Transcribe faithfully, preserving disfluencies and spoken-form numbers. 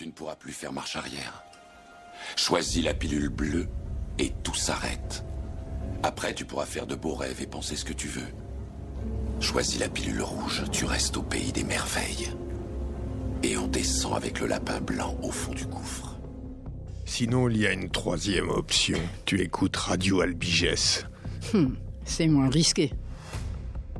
Tu ne pourras plus faire marche arrière. Choisis la pilule bleue et tout s'arrête. Après, tu pourras faire de beaux rêves et penser ce que tu veux. Choisis la pilule rouge, tu restes au pays des merveilles. Et on descend avec le lapin blanc au fond du gouffre. Sinon, il y a une troisième option. Tu écoutes Radio Albigès. Hmm, c'est moins risqué.